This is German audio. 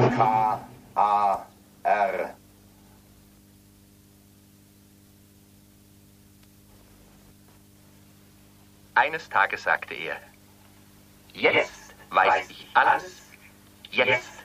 K-A-R. Eines Tages sagte er, jetzt weiß ich alles, jetzt